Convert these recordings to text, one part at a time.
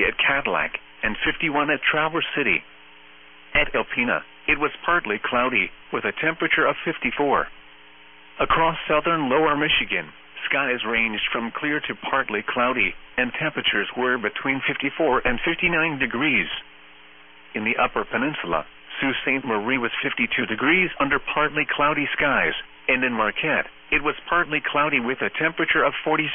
50 at Cadillac and 51 at Traverse City. At Alpena, it was partly cloudy, with a temperature of 54. Across southern lower Michigan, skies ranged from clear to partly cloudy, and temperatures were between 54 and 59 degrees. In the upper peninsula, Sault Ste. Marie was 52 degrees under partly cloudy skies, and in Marquette, it was partly cloudy with a temperature of 46.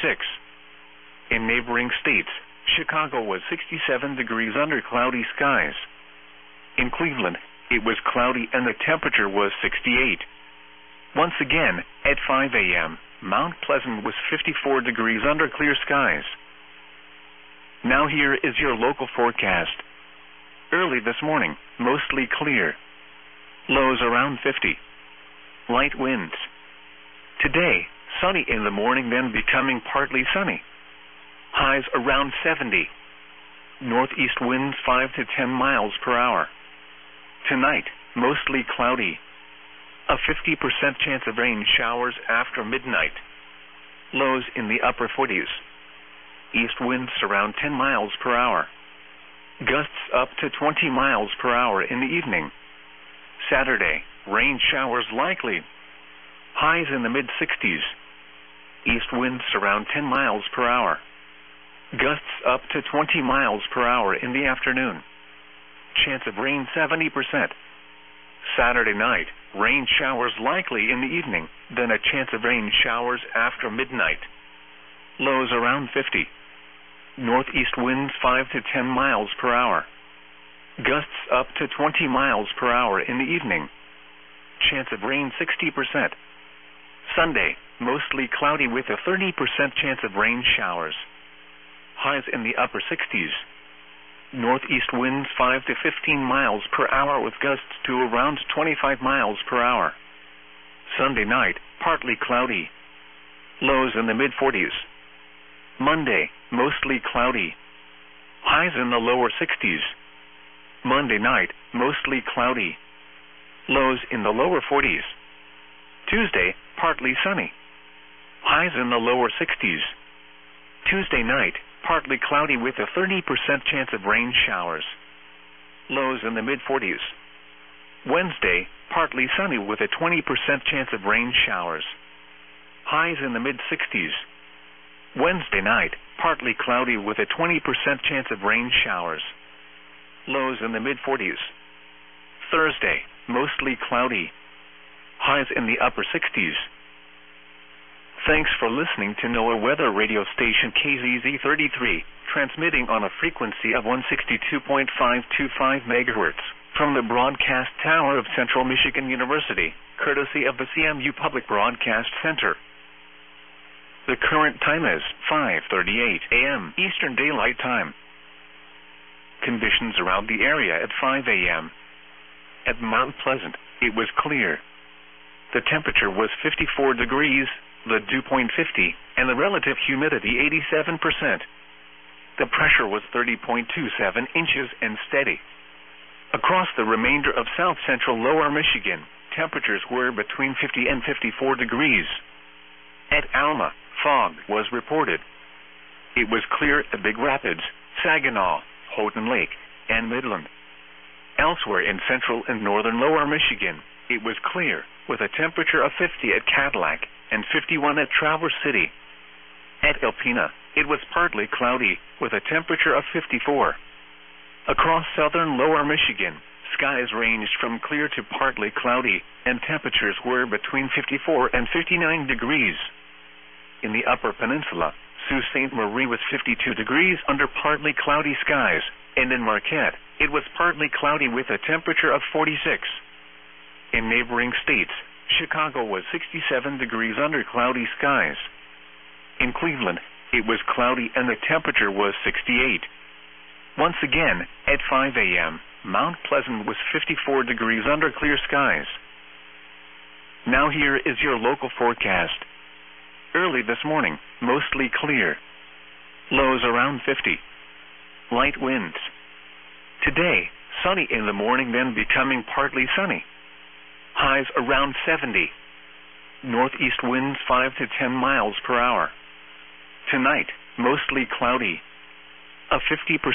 In neighboring states, Chicago was 67 degrees under cloudy skies. In Cleveland, it was cloudy and the temperature was 68. Once again, at 5 a.m., Mount Pleasant was 54 degrees under clear skies. Now here is your local forecast. Early this morning, mostly clear. Lows around 50. Light winds. Today, sunny in the morning, then becoming partly sunny. Highs around 70. Northeast winds 5 to 10 miles per hour. Tonight, mostly cloudy. A 50% chance of rain showers after midnight. Lows in the upper 40s. East winds around 10 miles per hour. Gusts up to 20 miles per hour in the evening. Saturday, rain showers likely. Highs in the mid-60s. East winds around 10 miles per hour. Gusts up to 20 miles per hour in the afternoon. Chance of rain 70%. Saturday night, rain showers likely in the evening, then a chance of rain showers after midnight. Lows around 50. Northeast winds 5 to 10 miles per hour. Gusts up to 20 miles per hour in the evening. Chance of rain 60%. Sunday, mostly cloudy with a 30% chance of rain showers. Highs in the upper 60s. Northeast winds 5 to 15 miles per hour with gusts to around 25 miles per hour. Sunday night, partly cloudy. Lows in the mid-40s. Monday, mostly cloudy. Highs in the lower 60s. Monday night, mostly cloudy. Lows in the lower 40s. Tuesday, partly sunny. Highs in the lower 60s. Tuesday night, partly cloudy with a 30% chance of rain showers. Lows in the mid-40s. Wednesday, partly sunny with a 20% chance of rain showers. Highs in the mid-60s. Wednesday night, partly cloudy with a 20% chance of rain showers. Lows in the mid-40s. Thursday, mostly cloudy. Highs in the upper 60s. Thanks for listening to NOAA Weather Radio Station KZZ33, transmitting on a frequency of 162.525 MHz from the broadcast tower of Central Michigan University, courtesy of the CMU Public Broadcast Center. The current time is 5:38 a.m. Eastern Daylight Time. Conditions around the area at 5 a.m. At Mount Pleasant, it was clear. The temperature was 54 degrees, the dew point 50, and the relative humidity 87%. The pressure was 30.27 inches and steady. Across the remainder of south-central lower Michigan, temperatures were between 50 and 54 degrees. At Alma, fog was reported. It was clear at Big Rapids, Saginaw, Houghton Lake, and Midland. Elsewhere in central and northern lower Michigan, it was clear, with a temperature of 50 at Cadillac and 51 at Traverse City. At Alpena, it was partly cloudy, with a temperature of 54. Across southern lower Michigan, skies ranged from clear to partly cloudy, and temperatures were between 54 and 59 degrees. In the upper peninsula, Sault Ste. Marie was 52 degrees under partly cloudy skies, and in Marquette, it was partly cloudy with a temperature of 46. In neighboring states, Chicago was 67 degrees under cloudy skies. In Cleveland, it was cloudy and the temperature was 68. Once again, at 5 a.m., Mount Pleasant was 54 degrees under clear skies. Now here is your local forecast. Early this morning, mostly clear. Lows around 50. Light winds. Today, sunny in the morning, then becoming partly sunny. Highs around 70. Northeast winds 5 to 10 miles per hour. Tonight, mostly cloudy. A 50%